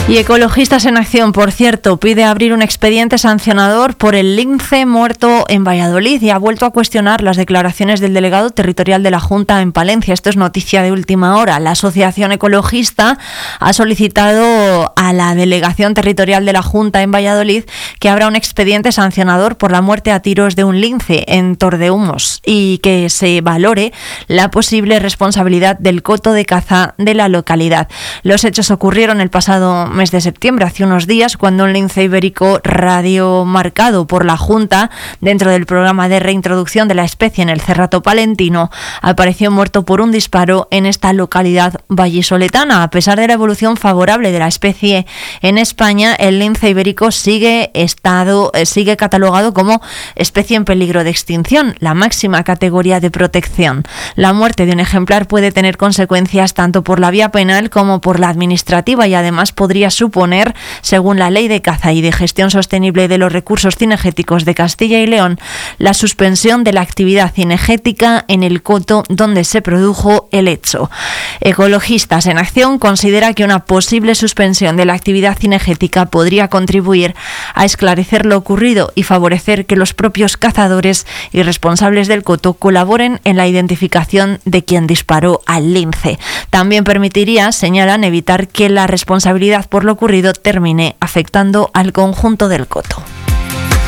Y Ecologistas en Acción, por cierto, pide abrir un expediente sancionador por el lince muerto en Valladolid y ha vuelto a cuestionar las declaraciones del delegado territorial de la Junta en Palencia. Esto es noticia de última hora. La Asociación Ecologista ha solicitado a la Delegación Territorial de la Junta en Valladolid que abra un expediente sancionador por la muerte a tiros de un lince en Tordehumos y que se valore la posible responsabilidad del coto de caza de la localidad. Los hechos ocurrieron el pasado mes de septiembre, hace unos días, cuando un lince ibérico radiomarcado por la Junta dentro del programa de reintroducción de la especie en el Cerrato Palentino apareció muerto por un disparo en esta localidad vallisoletana. A pesar de la evolución favorable de la especie en España, el lince ibérico sigue catalogado como especie en peligro de extinción, la máxima categoría de protección. La muerte de un ejemplar puede tener consecuencias tanto por la vía penal como por la administrativa y además podría suponer, según la Ley de Caza y de Gestión Sostenible de los Recursos Cinegéticos de Castilla y León, la suspensión de la actividad cinegética en el coto donde se produjo el hecho. Ecologistas en Acción considera que una posible suspensión de la actividad cinegética podría contribuir a esclarecer lo ocurrido y favorecer que los propios cazadores y responsables del coto colaboren en la identificación de quien disparó al lince. También permitiría, señalan, evitar que la responsabilidad por lo ocurrido termine afectando al conjunto del coto.